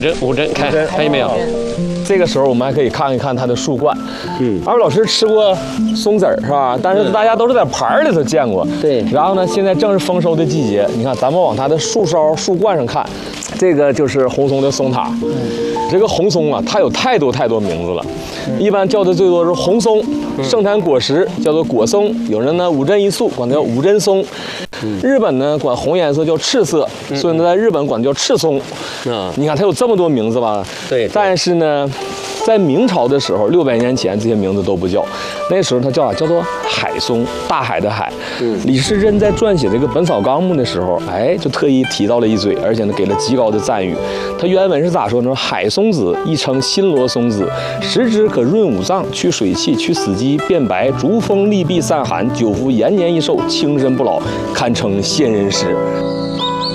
五针，看见没有？这个时候我们还可以看一看它的树冠。二位老师吃过松子儿是吧？但是大家都是在盘儿里头见过。 对。 然后呢，现在正是丰收的季节，你看咱们往它的树梢、树冠上看，这个就是红松的松塔。这个红松啊，它有太多名字了，一般叫的最多是红松，盛产果实叫做果松，有人呢五针一素管它叫五针松。日本呢管红颜色叫赤色，所以呢在日本管它叫赤松。你看它有这么多名字吧？ 对。 但是呢，在明朝的时候，600年前这些名字都不叫，那时候它叫啥？叫做海松，大海的海。李时珍在撰写这个《本草纲目》的时候，就特意提到了一嘴，而且呢给了极高的赞誉。他原文是咋说呢？海松子亦称新罗松子，食之可润五脏，去水气，去死肌，变白，逐风利痹散寒，久服延年益寿，轻身不老，堪称仙人食。